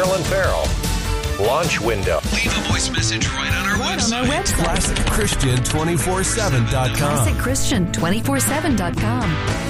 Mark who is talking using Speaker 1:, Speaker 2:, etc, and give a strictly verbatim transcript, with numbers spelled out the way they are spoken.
Speaker 1: Carolyn Farrell. Launch window.
Speaker 2: Leave a voice message right on our
Speaker 3: Right
Speaker 2: website.
Speaker 3: on our website.
Speaker 4: classic christian two four seven dot com.
Speaker 3: classic christian two four seven dot com.